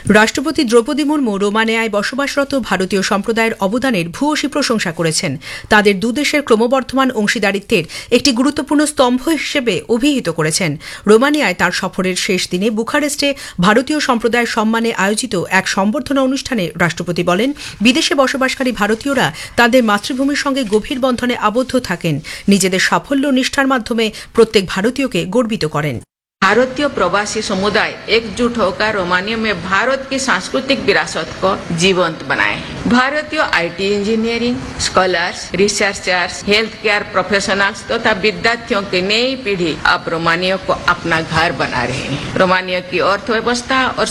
রাষ্ট্রপতি দ্রৌপদী মুর্মু রোমানিয়ায় বসবাসরত ভারতীয় সম্প্রদায়ের অবদানের ভূয়সী প্রশংসা করেছেন। তাদের দুদেশের ক্রমবর্ধমান অংশীদারিত্বের একটি গুরুত্বপূর্ণ স্তম্ভ হিসেবে অভিহিত করেছেন। রোমানিয়ায় তার সফরের শেষ দিনে বুখারেস্টে ভারতীয় সম্প্রদায়ের সম্মানে আয়োজিত এক সম্বর্ধনা অনুষ্ঠানে রাষ্ট্রপতি বলেন, বিদেশে বসবাসকারী ভারতীয়রা তাদের মাতৃভূমির সঙ্গে গভীর বন্ধনে আবদ্ধ থাকেন, নিজেদের সাফল্য নিষ্ঠার মাধ্যমে প্রত্যেক ভারতীয়কে গর্বিত করেন। भारतीय प्रवासी समुदाय एकजुट होकर रोमानिया में भारत की सांस्कृतिक विरासत को जीवंत बनाए। भारतीय IT engineering scholars, researchers, health care professionals तथा विद्यार्थियों की नई पीढ़ी अब रोमानिया को अपना घर बना रहे हैं। रोमानिया की अर्थव्यवस्था और